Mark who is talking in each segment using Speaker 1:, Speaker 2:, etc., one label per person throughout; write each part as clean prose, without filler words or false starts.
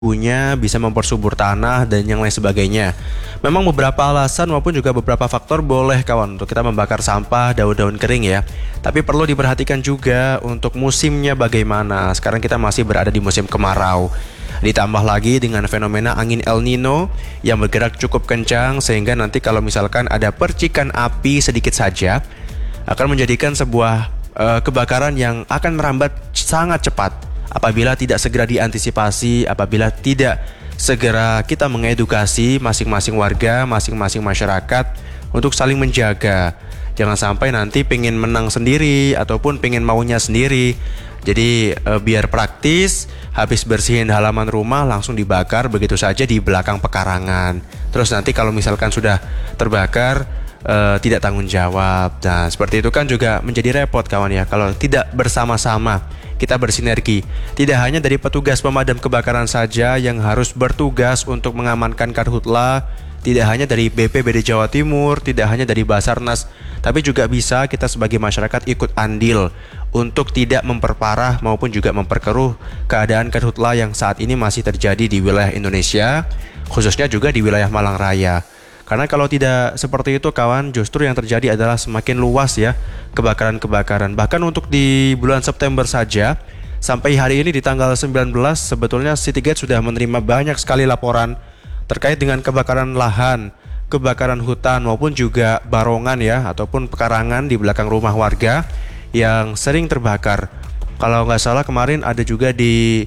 Speaker 1: punya bisa mempersubur tanah dan yang lain sebagainya. Memang beberapa alasan maupun juga beberapa faktor boleh kawan untuk kita membakar sampah daun-daun kering ya. Tapi perlu diperhatikan juga untuk musimnya bagaimana. Sekarang kita masih berada di musim kemarau. Ditambah lagi dengan fenomena angin El Nino yang bergerak cukup kencang sehingga nanti kalau misalkan ada percikan api sedikit saja akan menjadikan sebuah kebakaran yang akan merambat sangat cepat. Apabila tidak segera diantisipasi, apabila tidak segera kita mengedukasi masing-masing warga, masing-masing masyarakat untuk saling menjaga. Jangan sampai nanti pengen menang sendiri ataupun pengen maunya sendiri. Jadi biar praktis, habis bersihin halaman rumah langsung dibakar begitu saja di belakang pekarangan. Terus nanti kalau misalkan sudah terbakar, tidak tanggung jawab. Nah seperti itu kan juga menjadi repot kawan ya. Kalau tidak bersama-sama kita bersinergi. Tidak hanya dari petugas pemadam kebakaran saja yang harus bertugas untuk mengamankan karhutla, tidak hanya dari BPBD Jawa Timur, tidak hanya dari Basarnas, tapi juga bisa kita sebagai masyarakat ikut andil untuk tidak memperparah maupun juga memperkeruh keadaan karhutla yang saat ini masih terjadi di wilayah Indonesia, khususnya juga di wilayah Malang Raya. Karena kalau tidak seperti itu kawan, justru yang terjadi adalah semakin luas ya kebakaran-kebakaran. Bahkan untuk di bulan September saja, sampai hari ini di tanggal 19 sebetulnya Citygate sudah menerima banyak sekali laporan terkait dengan kebakaran lahan, kebakaran hutan maupun juga barongan ya ataupun pekarangan di belakang rumah warga yang sering terbakar. Kalau nggak salah kemarin ada juga di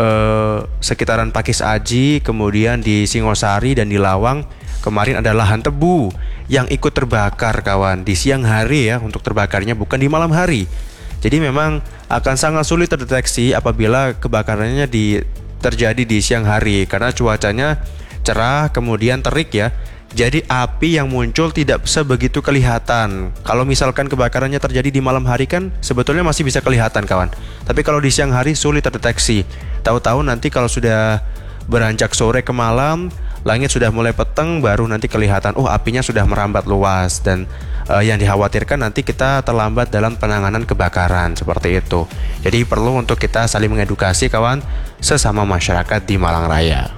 Speaker 1: sekitaran Pakis Aji, kemudian di Singosari dan di Lawang. Kemarin ada lahan tebu yang ikut terbakar kawan di siang hari ya, untuk terbakarnya bukan di malam hari. Jadi memang akan sangat sulit terdeteksi apabila kebakarannya terjadi di siang hari karena cuacanya cerah kemudian terik ya. Jadi api yang muncul tidak sebegitu kelihatan. Kalau misalkan kebakarannya terjadi di malam hari kan sebetulnya masih bisa kelihatan kawan. Tapi kalau di siang hari sulit terdeteksi. Tahu-tahu nanti kalau sudah beranjak sore ke malam, langit sudah mulai peteng, baru nanti kelihatan apinya sudah merambat luas. Dan yang dikhawatirkan nanti kita terlambat dalam penanganan kebakaran seperti itu. Jadi perlu untuk kita saling mengedukasi kawan sesama masyarakat di Malang Raya.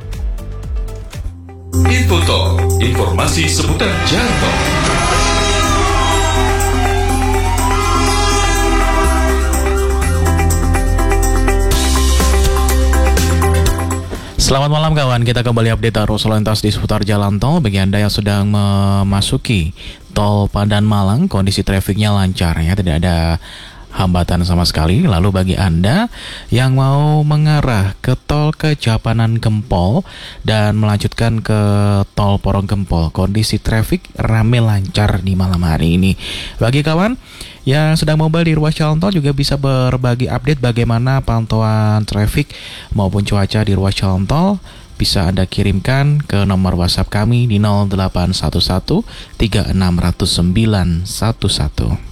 Speaker 2: Info Talk, informasi seputar Jalan Tol.
Speaker 3: Selamat malam kawan, kita kembali update arus lalu lintas di seputar jalan tol. Bagi Anda yang sedang memasuki tol Padan Malang, kondisi trafiknya lancar ya, tidak ada hambatan sama sekali. Lalu bagi Anda yang mau mengarah ke tol Kejapanan Gempol dan melanjutkan ke tol Porong Gempol, kondisi trafik rame lancar di malam hari ini. Bagi kawan yang sedang mobile di ruas jalan tol juga bisa berbagi update bagaimana pantauan trafik maupun cuaca di ruas jalan tol. Bisa Anda kirimkan ke nomor WhatsApp kami di 0811 360911.